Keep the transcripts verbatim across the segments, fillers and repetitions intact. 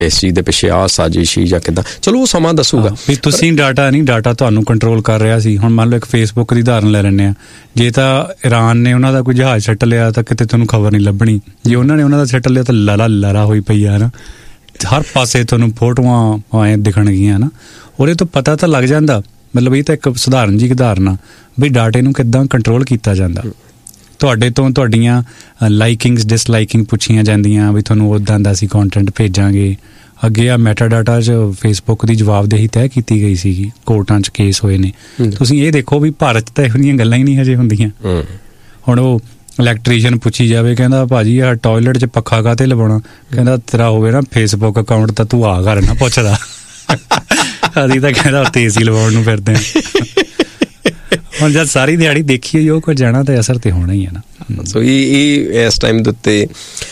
ਇਸ ਚੀਜ਼ ਦੇ ਪਿੱਛੇ ਆਹ ਸਾਜ਼ਿਸ਼ ਸੀ ਜਾਂ ਕਿੱਦਾਂ, ਚਲੋ ਉਹ ਸਮਾਂ ਦੱਸੂਗਾ। ਵੀ ਤੁਸੀਂ ਡਾਟਾ ਨਹੀਂ, ਡਾਟਾ ਤੁਹਾਨੂੰ ਕੰਟਰੋਲ ਕਰ ਰਿਹਾ ਸੀ। ਹੁਣ ਮੰਨ ਲਓ ਇੱਕ ਫੇਸਬੁੱਕ ਦੀ ਉਦਾਹਰਨ ਲੈ ਲੈਂਦੇ ਹਾਂ, ਜੇ ਤਾਂ ਇਰਾਨ ਨੇ ਉਹਨਾਂ ਦਾ ਕੋਈ ਜਹਾਜ਼ ਛੱਟ ਲਿਆ ਤਾਂ ਕਿਤੇ ਤੁਹਾਨੂੰ ਖਬਰ ਨਹੀਂ ਲੱਭਣੀ, ਜੇ ਉਹਨਾਂ ਨੇ ਉਹਨਾਂ ਦਾ ਛੱਟ ਲਿਆ ਤਾਂ ਲਾਲਾ ਲਾਰਾ ਹੋਈ ਪਈ ਆ ਨਾ, ਹਰ ਪਾਸੇ ਤੁਹਾਨੂੰ ਫੋਟੋਆਂ ਐਂ ਦਿਖਣਗੀਆਂ ਨਾ, ਉਹਦੇ ਤੋਂ ਪਤਾ ਤਾਂ ਲੱਗ ਜਾਂਦਾ। ਮਤਲਬ ਇਹ ਤਾਂ ਇੱਕ ਸਧਾਰਨ ਜਿਹੀ ਉਦਾਹਰਨ ਆ ਵੀ ਡਾਟੇ ਨੂੰ ਕਿੱਦਾਂ ਕੰਟਰੋਲ ਕੀਤਾ ਜਾਂਦਾ। ਤੁਹਾਡੇ ਤੋਂ ਤੁਹਾਡੀਆਂ ਲਾਈਕਿੰਗਸ ਡਿਸਲਾਈਕਿੰਗ ਪੁੱਛੀਆਂ ਜਾਂਦੀਆਂ ਵੀ ਤੁਹਾਨੂੰ ਉੱਦਾਂ ਦਾ ਅਸੀਂ ਕੰਟੈਂਟ ਭੇਜਾਂਗੇ। ਅੱਗੇ ਆ ਮੈਟਾ ਡਾਟਾ 'ਚ ਫੇਸਬੁੱਕ ਦੀ ਜਵਾਬਦੇਹੀ ਤੈਅ ਕੀਤੀ ਗਈ ਸੀਗੀ, ਕੋਰਟਾਂ 'ਚ ਕੇਸ ਹੋਏ ਨੇ। ਤੁਸੀਂ ਇਹ ਦੇਖੋ ਵੀ ਭਾਰਤ 'ਚ ਤਾਂ ਇਹੋ ਜਿਹੀਆਂ ਗੱਲਾਂ ਹੀ ਨਹੀਂ ਹਜੇ ਹੁੰਦੀਆਂ। ਹੁਣ ਉਹ ਇਲੈਕਟ੍ਰੀਸ਼ੀਅਨ ਪੁੱਛੀ ਜਾਵੇ, ਕਹਿੰਦਾ ਭਾਜੀ ਆਹ ਟੋਇਲਟ 'ਚ ਪੱਖਾ ਕਾਹਤੇ ਲਵਾਉਣਾ, ਕਹਿੰਦਾ ਤੇਰਾ ਹੋਵੇ ਨਾ ਫੇਸਬੁੱਕ ਅਕਾਊਂਟ ਤਾਂ ਤੂੰ ਆ ਘਰ ਨਾ ਪੁੱਛਦਾ। ਅਸੀਂ ਤਾਂ ਕਹਿੰਦਾ ਉੱਤੇ ਏ ਸੀ ਲਵਾਉਣ ਨੂੰ ਫਿਰਦੇ ਹਾਂ। ਹੁਣ ਜਦ ਸਾਰੀ ਦਿਹਾੜੀ ਦੇਖੀਏ ਉਹ ਕੁਝ ਜਾਣਾ ਤਾਂ ਅਸਰ ਤੇ ਹੋਣਾ ਹੀ ਹੈ ਨਾ। ਸੋ ਇਹ ਇਹ ਇਸ ਟਾਈਮ ਦੇ ਉੱਤੇ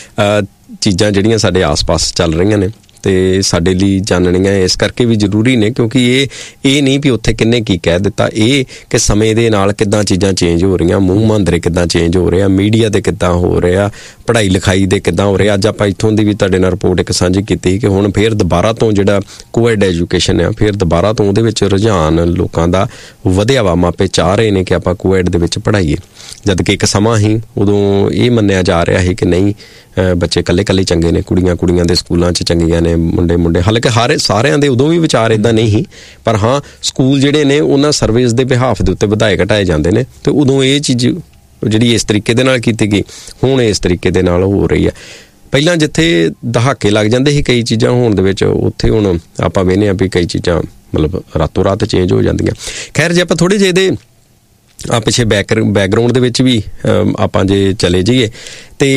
ਚੀਜ਼ਾਂ ਜਿਹੜੀਆਂ ਸਾਡੇ ਆਸ ਪਾਸ ਚੱਲ ਰਹੀਆਂ ਨੇ ਤੇ ਸਾਡੇ ਲਈ ਜਾਣਨੀਆਂ ਇਸ ਕਰਕੇ ਵੀ ਜ਼ਰੂਰੀ ਨੇ, ਕਿਉਂਕਿ ਇਹ ਇਹ ਨਹੀਂ ਵੀ ਉੱਥੇ ਕਿੰਨੇ ਕੀ ਕਹਿ ਦਿੱਤਾ, ਇਹ ਕਿ ਸਮੇਂ ਦੇ ਨਾਲ ਕਿੱਦਾਂ ਚੀਜ਼ਾਂ ਚੇਂਜ ਹੋ ਰਹੀਆਂ, ਮੂੰਹ ਮੁਹਾਂਦਰੇ ਕਿੱਦਾਂ ਚੇਂਜ ਹੋ ਰਿਹਾ, ਮੀਡੀਆ ਦੇ ਕਿੱਦਾਂ ਹੋ ਰਿਹਾ, ਪੜ੍ਹਾਈ ਲਿਖਾਈ ਦੇ ਕਿੱਦਾਂ ਹੋ ਰਿਹਾ। ਅੱਜ ਆਪਾਂ ਇੱਥੋਂ ਦੀ ਵੀ ਤੁਹਾਡੇ ਨਾਲ ਰਿਪੋਰਟ ਇੱਕ ਸਾਂਝੀ ਕੀਤੀ ਕਿ ਹੁਣ ਫਿਰ ਦੁਬਾਰਾ ਤੋਂ ਜਿਹੜਾ ਕੋਐਡ ਐਜੂਕੇਸ਼ਨ ਆ, ਫਿਰ ਦੁਬਾਰਾ ਤੋਂ ਉਹਦੇ ਵਿੱਚ ਰੁਝਾਨ ਲੋਕਾਂ ਦਾ ਵਧਿਆ ਵਾ। ਮਾਪੇ ਚਾਹ ਰਹੇ ਨੇ ਕਿ ਆਪਾਂ ਕੋਐਡ ਦੇ ਵਿੱਚ ਪੜ੍ਹਾਈਏ, ਜਦ ਕਿ ਇੱਕ ਸਮਾਂ ਹੀ ਉਦੋਂ ਇਹ ਮੰਨਿਆ ਜਾ ਰਿਹਾ ਸੀ ਕਿ ਨਹੀਂ ਬੱਚੇ ਇਕੱਲੇ ਇਕੱਲੇ ਚੰਗੇ ਨੇ, ਕੁੜੀਆਂ ਕੁੜੀਆਂ ਦੇ ਸਕੂਲਾਂ 'ਚ ਚੰਗੀਆਂ ਨੇ, ਮੁੰਡੇ ਮੁੰਡੇ। ਹਾਲਾਂਕਿ ਹਰ ਸਾਰਿਆਂ ਦੇ ਉਦੋਂ ਵੀ ਵਿਚਾਰ ਇੱਦਾਂ ਨਹੀਂ ਸੀ, ਪਰ ਹਾਂ ਸਕੂਲ ਜਿਹੜੇ ਨੇ ਉਹਨਾਂ ਸਰਵਿਸ ਦੇ ਬਿਹਾਫ ਦੇ ਉੱਤੇ ਵਧਾਏ ਘਟਾਏ ਜਾਂਦੇ ਨੇ, ਤੇ ਉਦੋਂ ਇਹ ਚੀਜ਼ ਜਿਹੜੀ ਇਸ ਤਰੀਕੇ ਦੇ ਨਾਲ ਕੀਤੀ ਗਈ ਹੁਣ ਇਸ ਤਰੀਕੇ ਦੇ ਨਾਲ ਹੋ ਰਹੀ ਹੈ। ਪਹਿਲਾਂ ਜਿੱਥੇ ਦਹਾਕੇ ਲੱਗ ਜਾਂਦੇ ਸੀ ਕਈ ਚੀਜ਼ਾਂ ਹੋਣ ਦੇ ਵਿੱਚ, ਉੱਥੇ ਹੁਣ ਆਪਾਂ ਵੇਖਦੇ ਹਾਂ ਵੀ ਕਈ ਚੀਜ਼ਾਂ ਮਤਲਬ ਰਾਤੋਂ ਰਾਤ ਚੇਂਜ ਹੋ ਜਾਂਦੀਆਂ। ਖੈਰ ਜੇ ਆਪਾਂ ਥੋੜ੍ਹੇ ਜਿਹੇ ਇਹਦੇ ਆ ਪਿੱਛੇ ਬੈਕ ਬੈਕਗਰਾਊਂਡ ਦੇ ਵਿੱਚ ਵੀ ਆਪਾਂ ਜੇ ਚਲੇ ਜਾਈਏ ਤੇ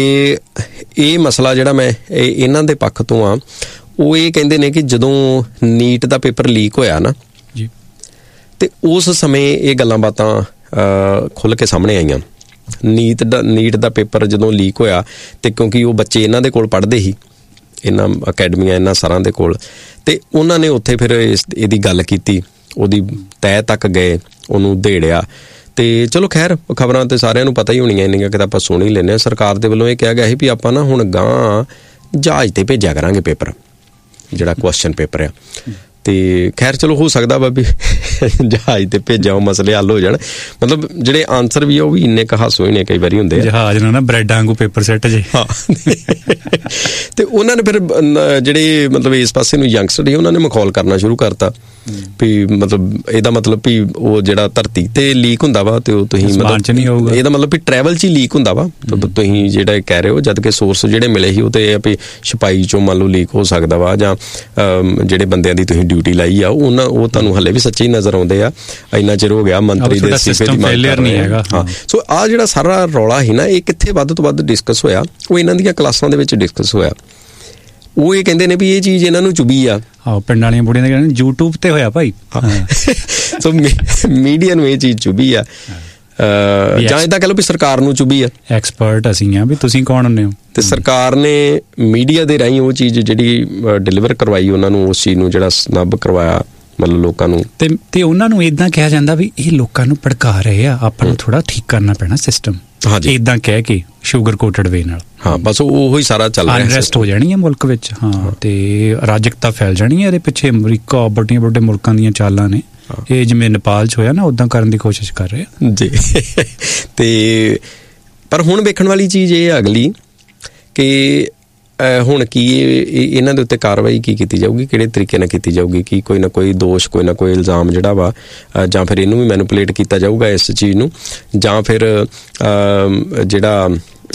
ਇਹ ਮਸਲਾ ਜਿਹੜਾ ਮੈਂ ਇਹਨਾਂ ਦੇ ਪੱਖ ਤੋਂ ਆ, ਉਹ ਇਹ ਕਹਿੰਦੇ ਨੇ ਕਿ ਜਦੋਂ ਨੀਟ ਦਾ ਪੇਪਰ ਲੀਕ ਹੋਇਆ ਨਾ ਜੀ, ਤੇ ਉਸ ਸਮੇਂ ਇਹ ਗੱਲਾਂ ਬਾਤਾਂ ਖੁੱਲ੍ਹ ਕੇ ਸਾਹਮਣੇ ਆਈਆਂ। ਨੀਟ ਦਾ ਨੀਟ ਦਾ ਪੇਪਰ ਜਦੋਂ ਲੀਕ ਹੋਇਆ ਤੇ ਕਿਉਂਕਿ ਉਹ ਬੱਚੇ ਇਹਨਾਂ ਦੇ ਕੋਲ ਪੜ੍ਹਦੇ ਸੀ, ਇਹਨਾਂ ਅਕੈਡਮੀਆਂ ਇਹਨਾਂ ਸਰਾਂ ਦੇ ਕੋਲ, ਤੇ ਉਹਨਾਂ ਨੇ ਉੱਥੇ ਫਿਰ ਇਸ ਇਹਦੀ ਗੱਲ ਕੀਤੀ, ਉਹਦੀ ਤਹਿ ਤੱਕ ਗਏ, ਉਹਨੂੰ ਉਧੇੜਿਆ। ਤੇ ਚਲੋ ਖੈਰ ਖਬਰਾਂ ਤੇ ਸਾਰਿਆਂ ਨੂੰ ਪਤਾ ਹੀ ਹੋਣੀਆਂ ਇੰਨੀਆਂ ਕਿ ਤਾਂ ਆਪਾਂ ਸੁਣ ਹੀ ਲੈਂਦੇ ਹਾਂ। ਸਰਕਾਰ ਦੇ ਵੱਲੋਂ ਇਹ ਕਿਹਾ ਗਿਆ ਸੀ ਵੀ ਆਪਾਂ ਨਾ ਹੁਣ ਗਾਂ ਜਹਾਜ਼ ਤੇ ਭੇਜਿਆ ਕਰਾਂਗੇ ਪੇਪਰ, ਜਿਹੜਾ ਕੁਐਸਚਨ ਪੇਪਰ ਆ। ਤੇ ਖੈਰ ਚਲੋ ਹੋ ਸਕਦਾ ਵਾ ਵੀ ਜਹਾਜ਼ ਤੇ ਭੇਜਿਆ ਉਹ ਮਸਲੇ ਹੱਲ ਹੋ ਜਾਣ। ਮਤਲਬ ਜਿਹੜੇ ਆਨਸਰ ਵੀ ਆ ਉਹ ਵੀ ਇੰਨੇ ਕੁ ਹਾਸੋ ਹੀ ਨੇ ਕਈ ਵਾਰੀ ਹੁੰਦੇ ਆ। ਜਹਾਜ਼ ਨੂੰ ਨਾ ਬ੍ਰੈਡ ਵਾਂਗੂ ਪੇਪਰ ਸੈੱਟ ਜੇ। ਹਾਂ ਤੇ ਉਹਨਾਂ ਨੇ ਫਿਰ ਜਿਹੜੇ ਮਤਲਬ ਇਸ ਪਾਸੇ ਨੂੰ ਯੰਗਸਟਰ ਸੀ ਉਹਨਾਂ ਨੇ ਮਖੌਲ ਕਰਨਾ ਸ਼ੁਰੂ ਕਰਤਾ ਵੀ ਮਤਲਬ ਇਹਦਾ ਮਤਲਬ ਵੀ ਉਹ ਜਿਹੜਾ ਧਰਤੀ ਤੇ ਲੀਕ ਹੁੰਦਾ ਵਾ ਤੇ ਉਹ ਤੁਸੀਂ ਮਤਲਬ ਇਹਦਾ ਮਤਲਬ ਵੀ ਟਰੈਵਲ 'ਚ ਹੀ ਲੀਕ ਹੁੰਦਾ ਵਾ। ਤੁਸੀਂ ਜਿਹੜਾ ਕਹਿ ਰਹੇ ਹੋ, ਜਦ ਕਿ ਸੋਰਸ ਜਿਹੜੇ ਮਿਲੇ ਸੀ ਉਹ ਤੇ ਇਹ ਵੀ ਛਪਾਈ 'ਚੋਂ ਮੰਨ ਲਓ ਲੀਕ ਹੋ ਸਕਦਾ ਵਾ, ਜਾਂ ਜਿਹੜੇ ਬੰਦਿਆਂ ਦੀ ਤੁਸੀਂ ਡਿਊਟੀ ਲਾਈ ਆ ਉਹਨਾਂ ਉਹ ਤੁਹਾਨੂੰ ਹਲੇ ਵੀ ਸੱਚੇ ਨਜ਼ਰ ਆਉਂਦੇ ਆ। ਇੰਨਾ ਚਿਰ ਹੋ ਗਿਆ ਮੰਤਰੀ ਦੇ ਅਸਤੀਫੇ ਦੀ ਮੰਗ ਕਰ ਰਹੇ ਆ। ਹਾਂ, ਸੋ ਆਹ ਜਿਹੜਾ ਸਾਰਾ ਰੌਲਾ ਸੀ ਨਾ, ਇਹ ਕਿੱਥੇ ਵੱਧ ਤੋਂ ਵੱਧ ਡਿਸਕਸ ਹੋਇਆ, ਉਹ ਇਹਨਾਂ ਦੀਆਂ ਕਲਾਸਾਂ ਦੇ ਵਿੱਚ ਡਿਸਕਸ ਹੋਇਆ। ਉਹ ਇਹ ਕਹਿੰਦੇ ਨੇ ਵੀ ਇਹ ਚੀਜ਼ ਇਹਨਾਂ ਨੂੰ ਚੁਭੀ ਆ। ਆਹੋ, ਪਿੰਡ ਵਾਲੀਆਂ ਬੁੜੀਆਂ ਦੇ ਕਹਿੰਦੇ ਯੂਟਿਊਬ ਤੇ ਹੋਇਆ ਭਾਈ। ਸੋ ਮੀਡੀਆ ਨੂੰ ਇਹ ਚੀਜ਼ ਚੁਭੀ ਆ, ਜਾਂ ਏਦਾਂ ਕਹਿ ਲਓ ਵੀ ਸਰਕਾਰ ਨੂੰ ਚੁਭੀ ਆ। ਐਕਸਪਰਟ ਅਸੀਂ ਆ ਵੀ ਤੁਸੀਂ ਕੌਣ ਹੁੰਦੇ ਹੋ। ਤੇ ਸਰਕਾਰ ਨੇ ਮੀਡੀਆ ਦੇ ਰਾਹੀਂ ਉਹ ਚੀਜ਼ ਜਿਹੜੀ ਡਿਲੀਵਰ ਕਰਵਾਈ, ਉਹਨਾਂ ਨੂੰ ਉਸ ਚੀਜ਼ ਨੂੰ ਜਿਹੜਾ ਸਨੱਬ ਕਰਵਾਇਆ ਮਤਲਬ ਲੋਕਾਂ ਨੂੰ। ਤੇ ਤੇ ਉਹਨਾਂ ਨੂੰ ਏਦਾਂ ਕਿਹਾ ਜਾਂਦਾ ਵੀ ਇਹ ਲੋਕਾਂ ਨੂੰ ਭੜਕਾ ਰਹੇ ਆ, ਆਪਾਂ ਨੂੰ ਥੋੜਾ ਠੀਕ ਕਰਨਾ ਪੈਣਾ ਸਿਸਟਮ। ਹਾਂਜੀ, ਏਦਾਂ ਕਹਿ ਕੇ ਸ਼ੂਗਰ ਕੋਟਡ ਵੇ ਨਾਲ। ਹਾਂ, ਬਸ ਉਹੀ ਸਾਰਾ ਚੱਲ ਰਿਹਾ। ਅਨਰੈਸਟ ਹੋ ਜਾਣੀ ਹੈ ਮੁਲਕ ਵਿੱਚ। ਹਾਂ, ਤੇ ਅਰਾਜਕਤਾ ਫੈਲ ਜਾਣੀ ਹੈ। ਇਹਦੇ ਪਿੱਛੇ ਅਮਰੀਕਾ, ਵੱਡੀਆਂ ਵੱਡੇ ਮੁਲਕਾਂ ਦੀਆਂ ਚਾਲਾਂ ਨੇ। ਇਹ ਜਿਵੇਂ ਨੇਪਾਲ 'ਚ ਹੋਇਆ ਨਾ, ਉੱਦਾਂ ਕਰਨ ਦੀ ਕੋਸ਼ਿਸ਼ ਕਰ ਰਹੇ ਆ ਜੀ। ਤੇ ਪਰ ਹੁਣ ਵੇਖਣ ਵਾਲੀ ਚੀਜ਼ ਇਹ ਅਗਲੀ ਕਿ ਹੁਣ ਕੀ ਇਹਨਾਂ ਦੇ ਉੱਤੇ ਕਾਰਵਾਈ ਕੀ ਕੀਤੀ ਜਾਊਗੀ, ਕਿਹੜੇ ਤਰੀਕੇ ਨਾਲ ਕੀਤੀ ਜਾਊਗੀ, ਕਿ ਕੋਈ ਨਾ ਕੋਈ ਦੋਸ਼, ਕੋਈ ਨਾ ਕੋਈ ਇਲਜ਼ਾਮ ਜਿਹੜਾ ਵਾ, ਜਾਂ ਫਿਰ ਇਹਨੂੰ ਵੀ ਮੈਨੂਪੂਲੇਟ ਕੀਤਾ ਜਾਊਗਾ ਇਸ ਚੀਜ਼ ਨੂੰ, ਜਾਂ ਫਿਰ ਜਿਹੜਾ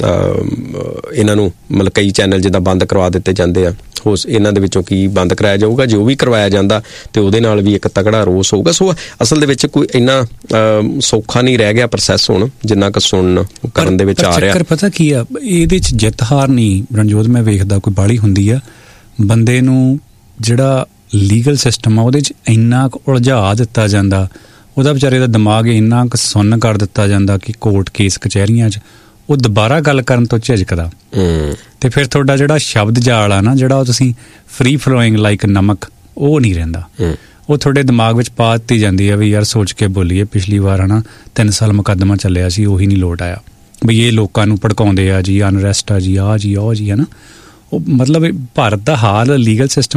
ਇਹਨਾਂ ਨੂੰ ਮਤਲਬ ਕਈ ਚੈਨਲ ਜਿੱਦਾਂ ਬੰਦ ਕਰਵਾ ਦਿੱਤੇ ਜਾਂਦੇ ਆ, ਉਸ ਇਹਨਾਂ ਦੇ ਵਿੱਚੋਂ ਕੀ ਬੰਦ ਕਰਾਇਆ ਜਾਊਗਾ। ਜੋ ਵੀ ਕਰਵਾਇਆ ਜਾਂਦਾ ਤੇ ਉਹਦੇ ਨਾਲ ਵੀ ਇੱਕ ਤਕੜਾ ਰੋਸ ਹੋਊਗਾ। ਸੋ ਅਸਲ ਦੇ ਵਿੱਚ ਕੋਈ ਇੰਨਾ ਸੌਖਾ ਨਹੀਂ ਰਹਿ ਗਿਆ ਪ੍ਰੋਸੈਸ ਹੁਣ, ਜਿੰਨਾ ਕੁ ਸੁਣਨ ਕਰਨ ਦੇ ਵਿੱਚ ਆ ਰਿਹਾ। ਪਤਾ ਕੀ ਆ, ਇਹਦੇ 'ਚ ਜਿੱਤ ਹਾਰ ਨਹੀਂ ਰਣਜੋਤ ਮੈਂ ਵੇਖਦਾ ਕੋਈ ਬਾਹਲੀ ਹੁੰਦੀ ਆ। ਬੰਦੇ ਨੂੰ ਜਿਹੜਾ ਲੀਗਲ ਸਿਸਟਮ ਆ ਉਹਦੇ 'ਚ ਇੰਨਾ ਕੁ ਉਲਝਾ ਦਿੱਤਾ ਜਾਂਦਾ, ਉਹਦਾ ਵਿਚਾਰੇ ਦਾ ਦਿਮਾਗ ਇੰਨਾ ਕੁ ਸੁੰਨ ਕਰ ਦਿੱਤਾ ਜਾਂਦਾ ਕਿ ਕੋਰਟ ਕੇਸ ਕਚਹਿਰੀਆਂ 'ਚ ਉਹ ਦੁਬਾਰਾ ਗੱਲ ਕਰਨ ਤੋਂ ਝਿਜਕਦਾ। ਤੇ ਫਿਰ ਤੁਹਾਡਾ ਜਿਹੜਾ ਸ਼ਬਦ ਜਾਲ ਆ ਨਾ, ਜਿਹੜਾ ਉਹ ਤੁਸੀਂ ਫਰੀ ਫਲੋਇੰਗ ਲਾਈਕ ਨਮਕ, ਉਹ ਨਹੀਂ ਰਹਿੰਦਾ। ਉਹ ਤੁਹਾਡੇ ਦਿਮਾਗ ਵਿੱਚ ਪਾ ਦਿੱਤੀ ਜਾਂਦੀ ਆ ਵੀ ਯਾਰ ਸੋਚ ਕੇ ਬੋਲੀਏ, ਪਿਛਲੀ ਵਾਰ ਹੈ ਨਾ ਤਿੰਨ ਸਾਲ ਮੁਕੱਦਮਾ ਚੱਲਿਆ ਸੀ, ਉਹੀ ਨਹੀਂ ਲੋਟ ਆਇਆ ਵੀ ਇਹ ਲੋਕਾਂ ਨੂੰ ਭੜਕਾਉਂਦੇ ਆ ਜੀ, ਅਨਰੈਸਟ ਆ ਜੀ, ਆਹ ਜੀ ਉਹ ਜੀ, ਹੈ ਨਾ। ਉਹ ਮਤਲਬ ਭਾਰਤ ਦਾ ਹਾਲ ਲੀਗਲ ਸਿਸਟਮ